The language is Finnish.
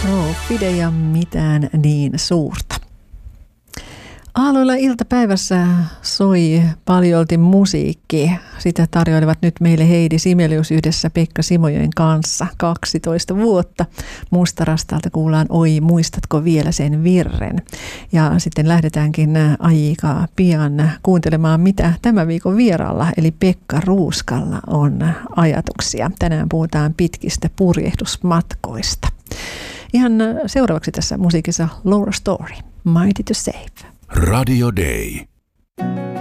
Fide ja mitään niin suurta. Aalloilla iltapäivässä soi paljolti musiikki. Sitä tarjoilevat nyt meille Heidi Sibelius yhdessä Pekka Simojoen kanssa 12 vuotta. Mustarastalta kuullaan Oi, muistatko vielä sen virren? Ja sitten lähdetäänkin aika pian kuuntelemaan, mitä tämän viikon vieraalla eli Pekka Ruuskalla on ajatuksia. Tänään puhutaan pitkistä purjehdusmatkoista. Ihan seuraavaksi tässä musiikissa Laura Story, Mighty to Save. Radio Day.